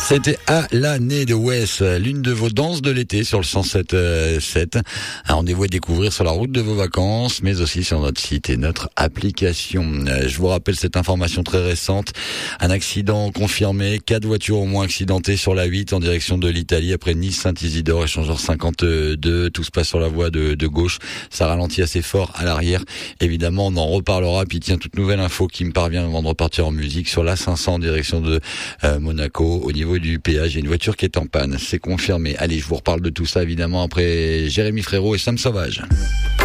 C'était à l'année de Wes, l'une de vos danses de l'été sur le 107.7. Un rendez-vous à découvrir sur la route de vos vacances, mais aussi sur notre site et notre application. Je vous rappelle cette information très récente. Un accident confirmé, 4 voitures au moins accidentées sur la 8 en direction de l'Italie après Nice-Saint-Isidore, échangeur 52. Tout se passe sur la voie de gauche. Ça ralentit assez fort à l'arrière. Évidemment, on en reparlera. Puis tiens, toute nouvelle info qui me parvient avant de repartir en musique sur la 500 en direction de Monaco. Au niveau du péage, il y a une voiture qui est en panne. C'est confirmé. Allez, je vous reparle de tout ça évidemment après Jérémy Frérot et Sam Sauvage.